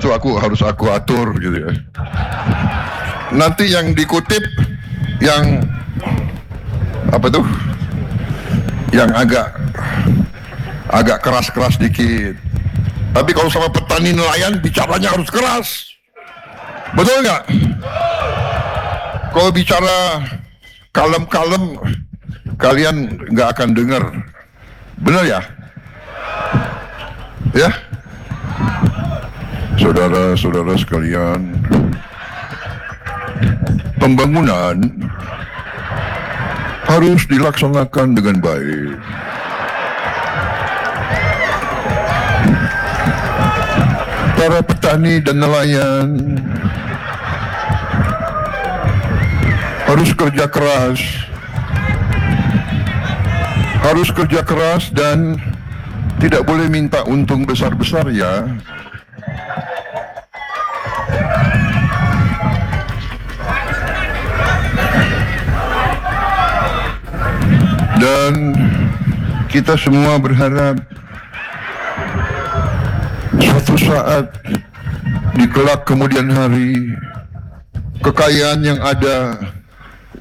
itu harus aku atur gitu ya. Nanti yang dikutip yang apa tuh? Yang agak keras-keras dikit. Tapi kalau sama petani nelayan bicaranya harus keras. Betul nggak? Kalau bicara kalem-kalem kalian nggak akan dengar. Benar ya? Ya? Saudara-saudara sekalian, pembangunan harus dilaksanakan dengan baik. Para petani dan nelayan harus kerja keras dan tidak boleh minta untung besar-besar ya. Dan kita semua berharap suatu saat di kelak kemudian hari kekayaan yang ada